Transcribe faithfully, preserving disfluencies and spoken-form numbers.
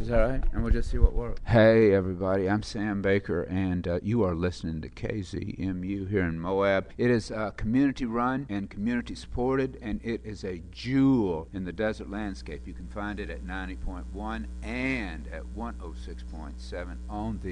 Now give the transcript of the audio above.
Is that right? And we'll just see what works. Hey, everybody. I'm Sam Baker, and uh, you are listening to K Z M U here in Moab. It is uh, community-run and community-supported, and it is a jewel in the desert landscape. You can find it at ninety point one and at one oh six point seven on the